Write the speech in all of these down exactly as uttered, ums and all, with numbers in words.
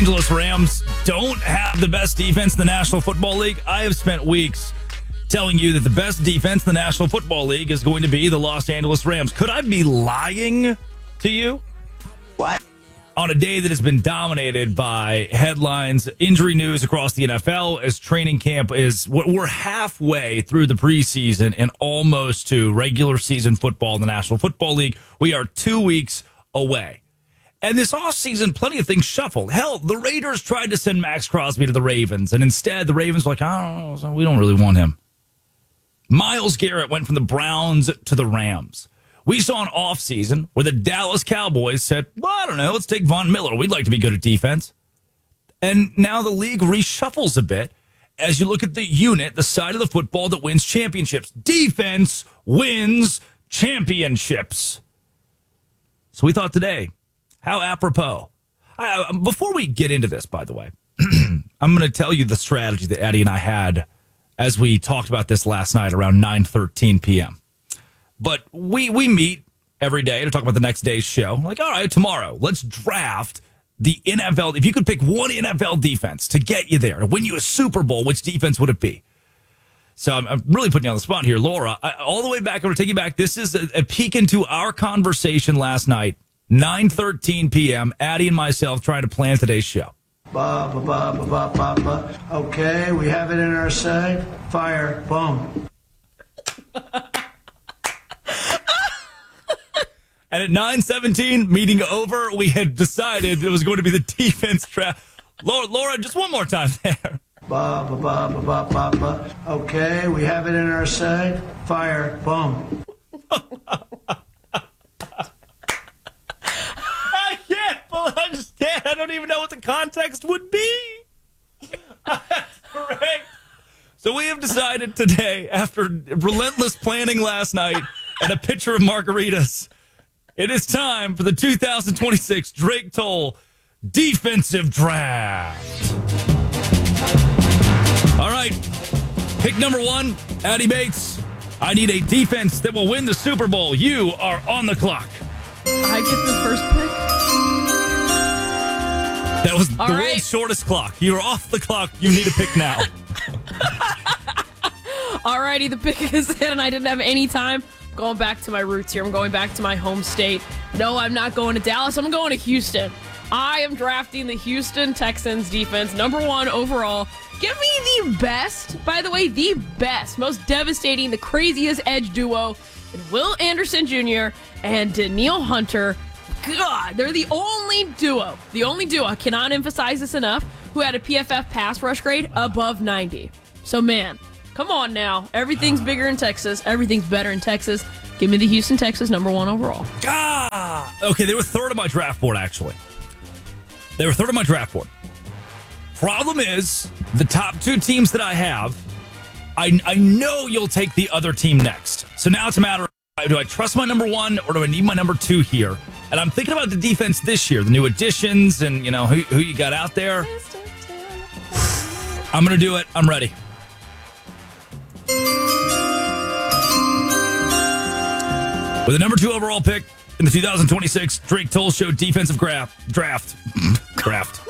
Angeles Rams don't have the best defense in the National Football League. I have spent weeks telling you that the best defense in the National Football League is going to be the Los Angeles Rams. Could I be lying to you? What? On a day that has been dominated by headlines, injury news across the N F L, as training camp is, we're halfway through the preseason and almost to regular season football in the National Football League. We are two weeks away. And this offseason, plenty of things shuffled. Hell, the Raiders tried to send Max Crosby to the Ravens, and instead the Ravens were like, I don't know, we don't really want him. Myles Garrett went from the Browns to the Rams. We saw an offseason where the Dallas Cowboys said, well, I don't know, let's take Von Miller. We'd like to be good at defense. And now the league reshuffles a bit as you look at the unit, the side of the football that wins championships. Defense wins championships. So we thought today, how apropos. I, before we get into this, by the way, I'm going to tell you the strategy that Eddie and I had as we talked about this last night around nine thirteen p.m. But we we meet every day to talk about the next day's show. Like, all right, tomorrow, let's draft the N F L. If you could pick one N F L defense to get you there, to win you a Super Bowl, which defense would it be? So I'm, I'm really putting you on the spot here. Laura, I, all the way back, I'm going to take you back. This is a, a peek into our conversation last night, nine thirteen p.m., Addie and myself trying to plan today's show. Ba, ba, ba, ba, ba, ba, ba. Okay, we have it in our sight. Fire. Boom. And at nine seventeen, meeting over, we had decided it was going to be the defense draft. Laura, Laura, just one more time there. Ba, ba, ba, ba, ba, ba, ba. Okay, we have it in our sight. Fire. Boom. I can't understand. I don't even know what the context would be. That's correct. So we have decided today, after relentless planning last night and a pitcher of margaritas, it is time for the two thousand twenty-six Drake Toll Defensive Draft. All right. Pick number one, Addie Bates. I need a defense that will win the Super Bowl. You are on the clock. I get the first pick. That was All the right. world's shortest clock. You're off the clock. You need a pick now. Alrighty, the pick is in, and I didn't have any time. Going back to my roots here. I'm going back to my home state. No, I'm not going to Dallas. I'm going to Houston. I am drafting the Houston Texans defense, number one overall. Give me the best, by the way, the best, most devastating, the craziest edge duo, Will Anderson Junior and Danielle Hunter. God, they're the only duo, the only duo, I cannot emphasize this enough, who had a P F F pass rush grade above ninety. So, man, come on now. Everything's bigger in Texas. Everything's better in Texas. Give me the Houston Texans, number one overall. Ah, okay, they were third on my draft board, actually. They were third on my draft board. Problem is, the top two teams that I have, I, I know you'll take the other team next. So now it's a matter of, do I trust my number one or do I need my number two here? And I'm thinking about the defense this year, the new additions and, you know, who, who you got out there. I'm going to do it. I'm ready. With the number two overall pick in the two thousand twenty-six Drake Toll Show defensive draft, draft, draft.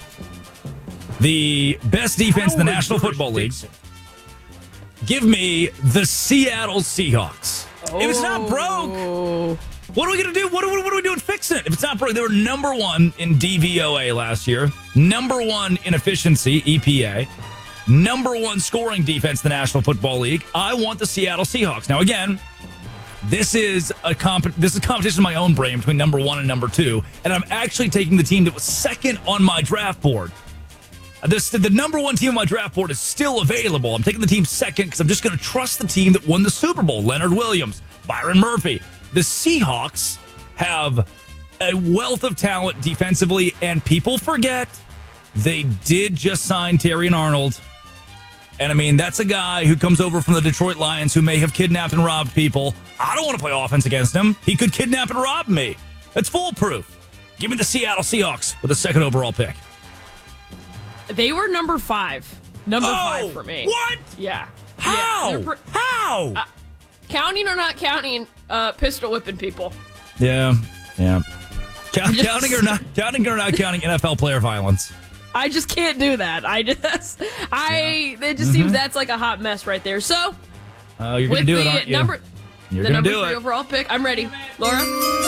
The best defense in the National Football League. Give me the Seattle Seahawks. Oh. If it's not broke, what are we going to do? What are, what are we doing fixing it? If it's not broke, they were number one in D V O A last year, number one in efficiency, E P A, number one scoring defense in the National Football League. I want the Seattle Seahawks. Now, again, this is a comp- this is a competition in my own brain between number one and number two, and I'm actually taking the team that was second on my draft board. This, the number one team on my draft board is still available. I'm taking the team second because I'm just going to trust the team that won the Super Bowl. Leonard Williams, Byron Murphy. The Seahawks have a wealth of talent defensively, and people forget they did just sign Terrion Arnold. And, I mean, that's a guy who comes over from the Detroit Lions who may have kidnapped and robbed people. I don't want to play offense against him. He could kidnap and rob me. That's foolproof. Give me the Seattle Seahawks with a second overall pick. They were number five. Number oh, five for me. What? Yeah. How? Yeah, per- How? Uh, counting or not counting, uh, pistol whipping people. Yeah, yeah. Count, counting or not counting or not counting N F L player violence. I just can't do that. I just, I, yeah. it just mm-hmm. seems that's like a hot mess right there. So, uh, you're going to do it, aren't you? Number, you're the number do three it. overall pick. I'm ready. Laura?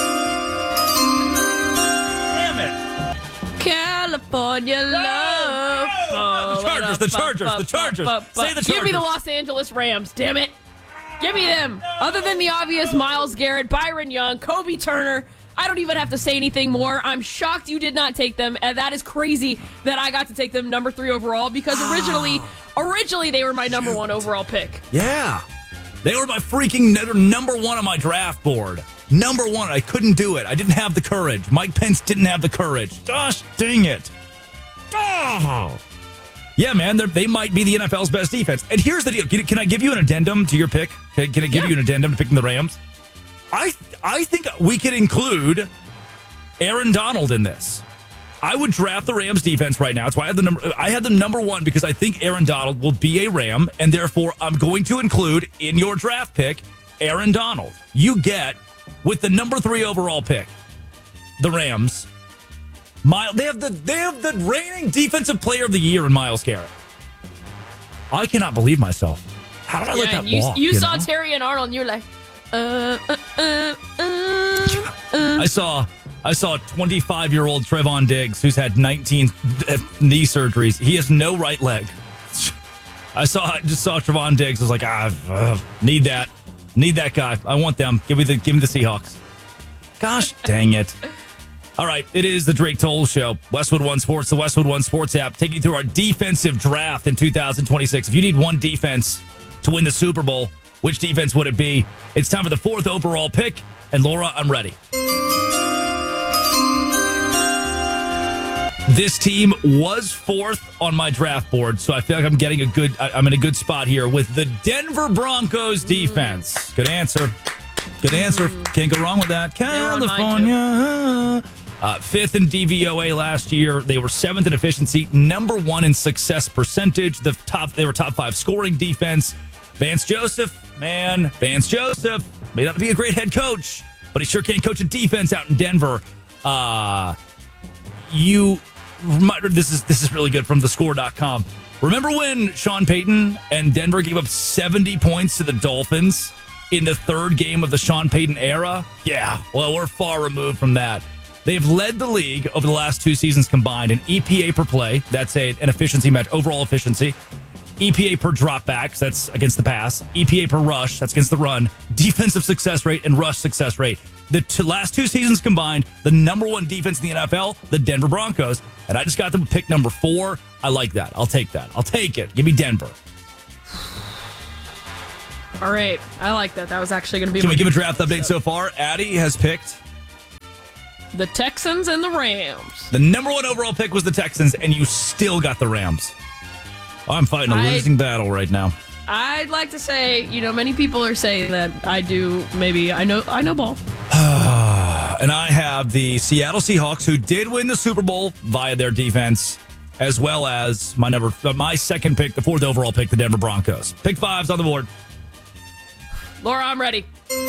Damn it. California love. Oh, the Chargers, the Chargers, the Chargers. Say the Chargers. Give me the Los Angeles Rams, damn it. Give me them. Other than the obvious Myles Garrett, Byron Young, Kobe Turner, I don't even have to say anything more. I'm shocked you did not take them. And that is crazy that I got to take them number three overall because originally, originally they were my number one overall pick. Yeah. They were my freaking number one on my draft board. Number one. I couldn't do it. I didn't have the courage. Mike Pence didn't have the courage. Gosh dang it. Oh. Yeah, man, they might be the N F L's best defense. And here's the deal. Can, can I give you an addendum to your pick? Can, can I give yeah. you an addendum to picking the Rams? I I think we could include Aaron Donald in this. I would draft the Rams defense right now. That's why I had the number. I had them number one because I think Aaron Donald will be a Ram, and therefore I'm going to include in your draft pick Aaron Donald. You get with the number three overall pick, the Rams. Miles, they have the they have the reigning defensive player of the year in Myles Garrett. I cannot believe myself. How did I yeah, let that you, walk? You, you saw know? Terry and Arnold, and you were like, uh, uh, uh, uh, uh. I saw I saw twenty-five-year-old Trevon Diggs, who's had nineteen knee surgeries. He has no right leg. I saw I just saw Trevon Diggs. I was like, ah, uh, need that, need that guy. I want them. Give me the give me the Seahawks. Gosh dang it. All right, it is the Drake Toll Show. Westwood One Sports, the Westwood One Sports app, taking you through our defensive draft in two thousand twenty-six. If you need one defense to win the Super Bowl, which defense would it be? It's time for the fourth overall pick. And Laura, I'm ready. This team was fourth on my draft board, so I feel like I'm getting a good. I'm in a good spot here with the Denver Broncos defense. Good answer. Good answer. Can't go wrong with that. California. Uh, fifth in D V O A last year. They were seventh in efficiency, number one in success percentage. The top, they were top five scoring defense. Vance Joseph, man, Vance Joseph may not be a great head coach, but he sure can't coach a defense out in Denver. Uh, you, this is this is really good from the score dot com. Remember when Sean Payton and Denver gave up seventy points to the Dolphins in the third game of the Sean Payton era? Yeah, well, we're far removed from that. They've led the league over the last two seasons combined in E P A per play. That's a, an efficiency match, overall efficiency. E P A per dropbacks, that's against the pass. E P A per rush, that's against the run. Defensive success rate and rush success rate. The two, last two seasons combined, the number one defense in the N F L, the Denver Broncos. And I just got them to pick number four. I like that. I'll take that. I'll take it. Give me Denver. All right. I like that. That was actually going to be Can we give a draft update so far? Addie has picked the Texans and the Rams. The number one overall pick was the Texans, and you still got the Rams. I'm fighting a I, losing battle right now. I'd like to say, you know, many people are saying that I do maybe I know I know ball. And I have the Seattle Seahawks, who did win the Super Bowl via their defense, as well as my number, my second pick, the fourth overall pick, the Denver Broncos. Pick five's on the board. Laura, I'm ready.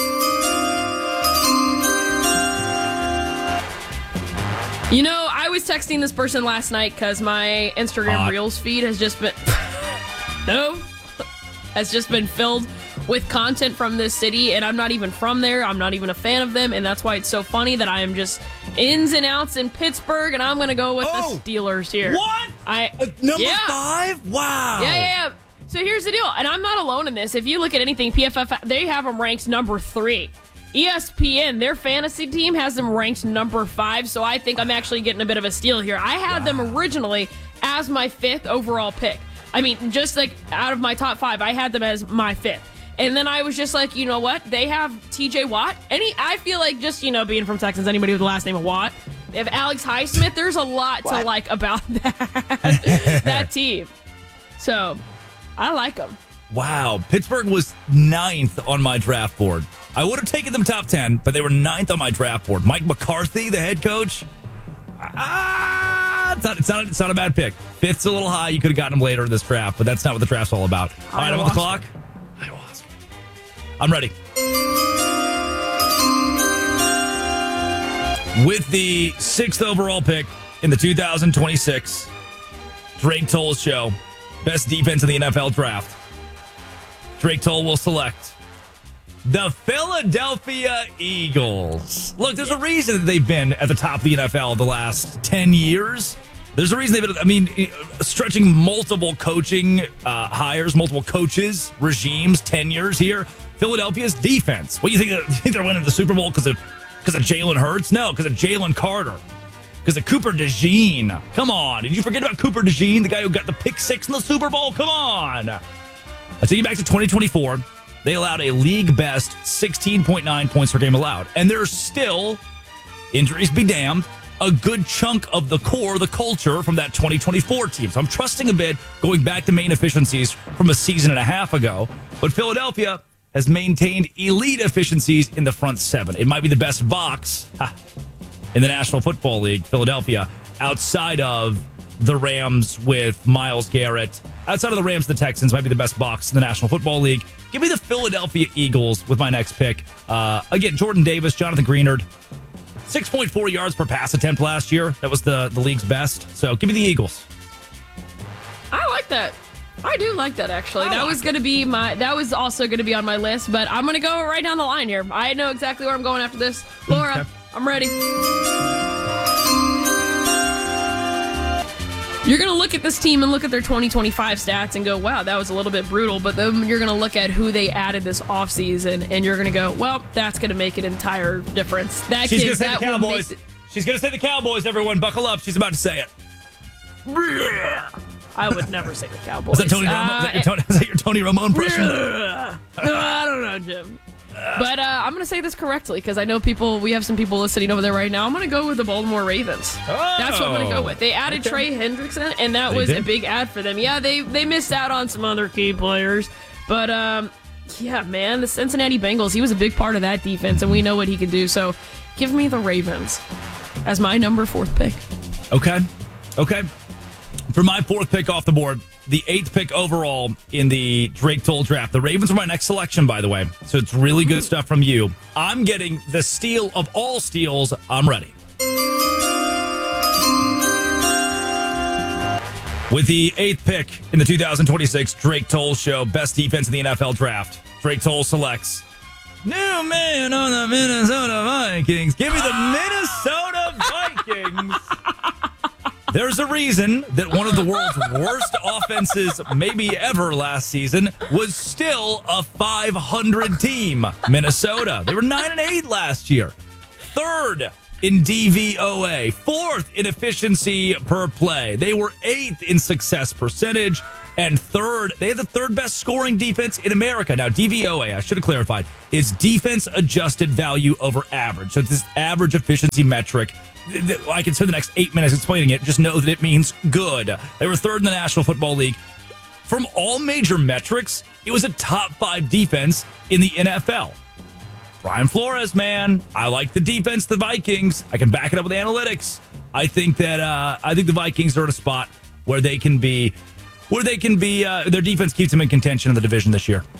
You know, I was texting this person last night because my Instagram uh, Reels feed has just been no, has just been filled with content from this city, and I'm not even from there. I'm not even a fan of them, and that's why it's so funny that I am just ins and outs in Pittsburgh, and I'm going to go with oh, the Steelers here. What? I uh, number yeah. five? Wow. Yeah, yeah, yeah. So here's the deal, and I'm not alone in this. If you look at anything, P F F, they have them ranked number three. E S P N, their fantasy team, has them ranked number five, so I think I'm actually getting a bit of a steal here. I had wow. them originally as my fifth overall pick. I mean, just like out of my top five, I had them as my fifth. And then I was just like, you know what? They have T J Watt. Any, I feel like just, you know, being from Texas, anybody with the last name of Watt. They have Alex Highsmith. There's a lot what? to like about that, that team. So, I like them. Wow. Pittsburgh was ninth on my draft board. I would have taken them top ten, but they were ninth on my draft board. Mike McCarthy, the head coach. Ah, it's not, it's not, it's not a bad pick. Fifth's a little high. You could have gotten him later in this draft, but that's not what the draft's all about. All right, I'm on the clock. I'm ready. With the sixth overall pick in the two thousand twenty-six Drake Toll Show, best defense in the N F L draft. Drake Toll will select the Philadelphia Eagles. Look, there's a reason that they've been at the top of the N F L the last ten years. There's a reason they've been, I mean, stretching multiple coaching uh, hires, multiple coaches, regimes, tenures here. Philadelphia's defense. What do you think? You think they're winning the Super Bowl because of because of Jalen Hurts? No, because of Jalen Carter. Because of Cooper DeJean. Come on. Did you forget about Cooper DeJean, the guy who got the pick six in the Super Bowl? Come on. I'll take you back to twenty twenty-four. They allowed a league best sixteen point nine points per game allowed. And there's still, injuries be damned, a good chunk of the core, the culture from that twenty twenty-four team. So I'm trusting a bit going back to main efficiencies from a season and a half ago. But Philadelphia has maintained elite efficiencies in the front seven. It might be the best box ha, in the National Football League, Philadelphia, outside of the Rams with Myles Garrett. Outside of the Rams, the Texans might be the best box in the National Football League. Give me the Philadelphia Eagles with my next pick. Uh, again, Jordan Davis, Jonathan Greenard, six point four yards per pass attempt last year. That was the, the league's best. So give me the Eagles. I like that. I do like that, actually. I that like was going to be my, that was also going to be on my list, but I'm going to go right down the line here. I know exactly where I'm going after this. Laura, Okay. I'm ready. You're going to look at this team and look at their twenty twenty-five stats and go, wow, that was a little bit brutal. But then you're going to look at who they added this offseason and you're going to go, well, that's going to make an entire difference. That She's kid, going to say that the will Cowboys. make it- She's going to say the Cowboys, everyone. Buckle up. She's about to say it. I would never say the Cowboys. Was that Tony Romo? Uh, is, that your Tony, is that your Tony Romo impression? I don't know, Jim. But uh, I'm going to say this correctly because I know people, we have some people listening over there right now. I'm going to go with the Baltimore Ravens. Oh, That's what I'm going to go with. They added okay. Trey Hendrickson, and that They was did. a big ad for them. Yeah, they, they missed out on some other key players. But, um, yeah, man, the Cincinnati Bengals, he was a big part of that defense, and we know what he can do. So give me the Ravens as my number fourth pick. Okay. Okay. For my fourth pick off the board, the eighth pick overall in the Drake Toll draft. The Ravens are my next selection, by the way. So it's really good stuff from you. I'm getting the steal of all steals. I'm ready. With the eighth pick in the two thousand twenty-six Drake Toll Show, best defense in the N F L draft, Drake Toll selects new man on the Minnesota Vikings. Give me the Minnesota Vikings. There's a reason that one of the world's worst offenses, maybe ever last season, was still a five hundred team. Minnesota. They were nine and eight last year. Third in D V O A. Fourth in efficiency per play. They were eighth in success percentage. And third, they had the third best scoring defense in America. Now, D V O A, I should have clarified, is defense adjusted value over average. So it's this average efficiency metric. I can spend the next eight minutes explaining it. Just know that it means good. They were third in the National Football League. From all major metrics, it was a top five defense in the N F L. Brian Flores, man, I like the defense, the Vikings. I can back it up with analytics. I think that uh, I think the Vikings are at a spot where they can be, where they can be. Uh, their defense keeps them in contention in the division this year.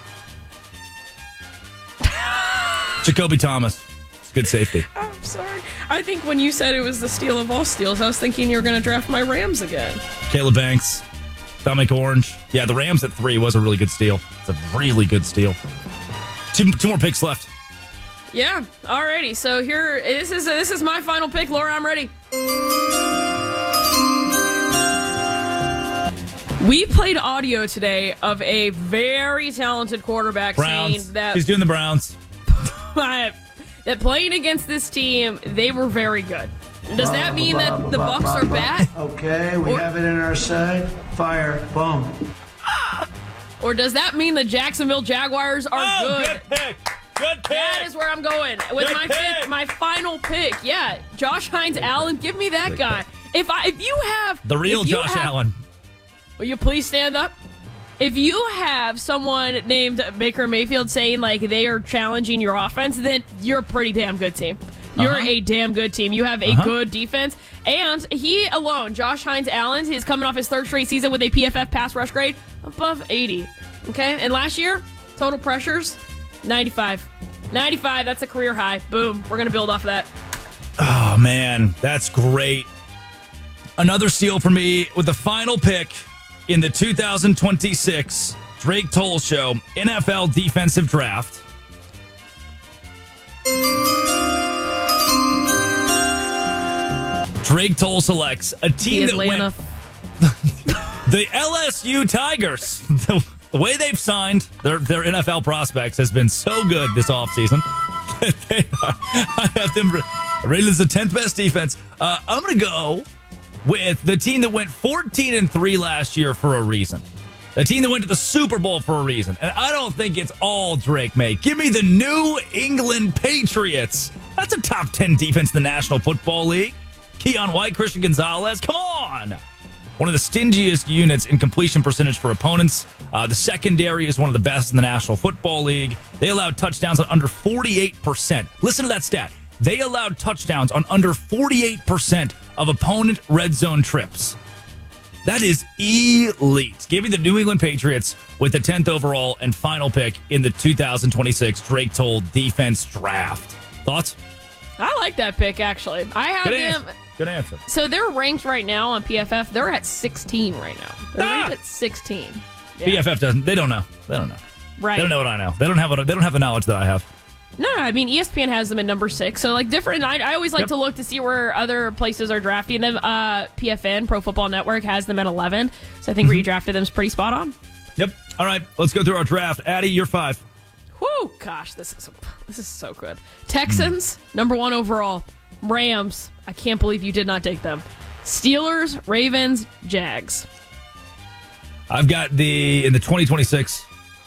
Jacoby Thomas, it's good safety. I'm sorry. I think when you said it was the steal of all steals, I was thinking you were going to draft my Rams again. Caleb Banks, Dominic Orange. Yeah, the Rams at three was a really good steal. It's a really good steal. Two, two more picks left. Yeah. Alrighty. So here, this is this is my final pick, Laura. I'm ready. We played audio today of a very talented quarterback Browns. saying that He's doing the Browns. that playing against this team, they were very good. Does that mean that the Bucks are bad? Okay, we Or- have it in our sight. Fire. Boom. Or does that mean the Jacksonville Jaguars are Oh, good? good pick. Good pick. That is where I'm going with Good my pick. fifth, my final pick. Yeah, Josh Hines Allen, give me that guy. If I if you have The real if you Josh have- Allen. will you please stand up? If you have someone named Baker Mayfield saying like they are challenging your offense, then you're a pretty damn good team. You're Uh-huh. a damn good team. You have a Uh-huh. good defense. And he alone, Josh Hines Allen, he's coming off his third straight season with a P F F pass rush grade above eighty. Okay? And last year, total pressures, ninety-five. ninety-five, that's a career high. Boom. We're going to build off of that. Oh, man. That's great. Another steal for me with the final pick in the two thousand twenty-six Drake Toll Show N F L Defensive Draft. Drake Toll selects a team that went the L S U Tigers. The, the way they've signed their, their N F L prospects has been so good this offseason. They are, I have them rated as the tenth best defense. Uh, I'm going to go with the team that went fourteen and three last year for a reason. The team that went to the Super Bowl for a reason. And I don't think it's all Drake May. Give me the New England Patriots. That's a top ten defense in the National Football League. Keon White, Christian Gonzalez, come on. One of the stingiest units in completion percentage for opponents. Uh, the secondary is one of the best in the National Football League. They allowed touchdowns on under forty-eight percent. Listen to that stat. They allowed touchdowns on under forty-eight percent of opponent red zone trips. That is elite. Give me the New England Patriots with the tenth overall and final pick in the two thousand twenty-six Drake Toll Defense Draft. Thoughts? I like that pick, actually. I have Good them. answer. Good answer. So they're ranked right now on P F F. They're at sixteen right now. They're Ah! ranked at sixteen. Yeah. P F F doesn't. They don't know. They don't know. Right. They don't know what I know. They don't have. What, they don't have the knowledge that I have. No, no, I mean, E S P N has them at number six. So, like, different. I, I always like Yep. to look to see where other places are drafting them. Uh, P F N, Pro Football Network, has them at eleven. So I think where you drafted them is pretty spot on. Yep. All right. Let's go through our draft. Addie, you're five. Whoo, gosh, this is this is so good. Texans, number one overall. Rams, I can't believe you did not take them. Steelers, Ravens, Jags. I've got the in the twenty twenty-six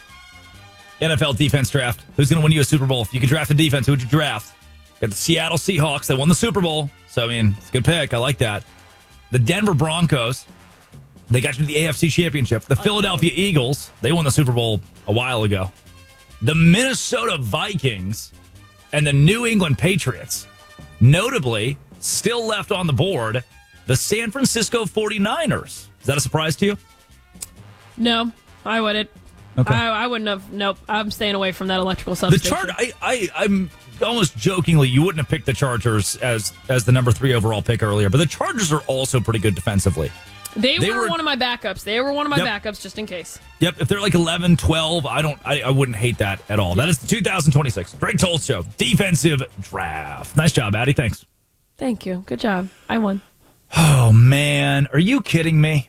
N F L defense draft. Who's going to win you a Super Bowl? If you could draft a defense, who would you draft? Got the Seattle Seahawks. They won the Super Bowl. So, I mean, it's a good pick. I like that. The Denver Broncos. They got you to the A F C Championship. The Philadelphia Eagles. They won the Super Bowl a while ago. The Minnesota Vikings and the New England Patriots. Notably, still left on the board, the San Francisco forty-niners. Is that a surprise to you? No, I wouldn't. Okay. I, I wouldn't have. Nope. I'm staying away from that electrical The substation. chart, I, I, I'm almost jokingly, you wouldn't have picked the Chargers as as the number three overall pick earlier, but the Chargers are also pretty good defensively. They, They were, were- one of my backups. They were one of my Yep. backups just in case. Yep, if they're like eleven, twelve, I don't, I, I wouldn't hate that at all. That is the two thousand twenty-six Drake Toll Show Defensive Draft. Nice job, Addie. Thanks. Thank you. Good job. I won. Oh, man. Are you kidding me?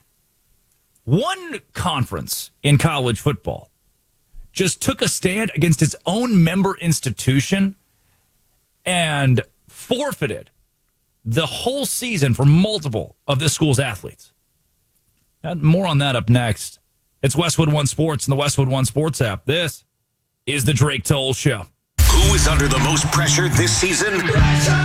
One conference in college football just took a stand against its own member institution and forfeited the whole season for multiple of this school's athletes. And more on that up next. It's Westwood One Sports and the Westwood One Sports app. This is the Drake Toll Show. Who is under the most pressure this season?